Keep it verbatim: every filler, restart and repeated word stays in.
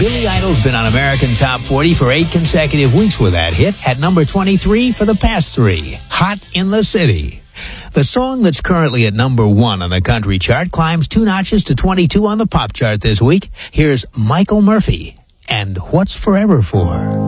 Billy Idol's been on American Top forty for eight consecutive weeks with that hit, at number twenty-three for the past three. Hot in the City. The song that's currently at number one on the country chart climbs two notches to twenty-two on the pop chart this week. Here's Michael Murphy and What's Forever For?